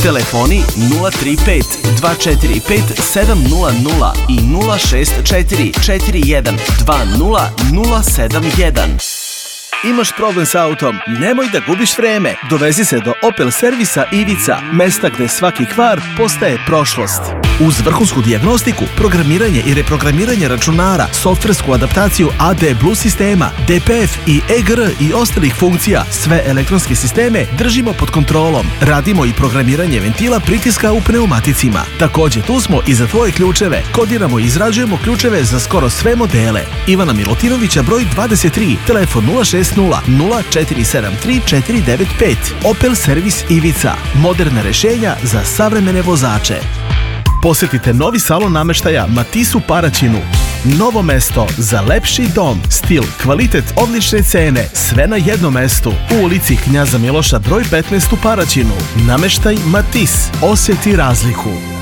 Telefoni 035 245 700 i 064 41 20 071. Imaš problem sa autom? Nemoj da gubiš vreme. Dovezi se do Opel servisa Ivica, mesta gde svaki kvar postaje prošlost. Uz vrhunsku dijagnostiku, programiranje i reprogramiranje računara, softversku adaptaciju AD Blue sistema, DPF i EGR i ostalih funkcija, sve elektronske sisteme držimo pod kontrolom. Radimo i programiranje ventila pritiska u pneumaticima. Takođe, tu smo i za tvoje ključeve. Kodiramo i izrađujemo ključeve za skoro sve modele. Ivana Milutinovića broj 23, telefon 060 0473 495. Opel servis Ivica. Moderna rešenja za savremene vozače. Posjetite novi salon nameštaja Matis u Paraćinu. Novo mesto za lepši dom, stil, kvalitet, odlične cene, sve na jednom mestu. U ulici Knjaza Miloša broj 15 u Paraćinu. Nameštaj Matis. Osjeti razliku.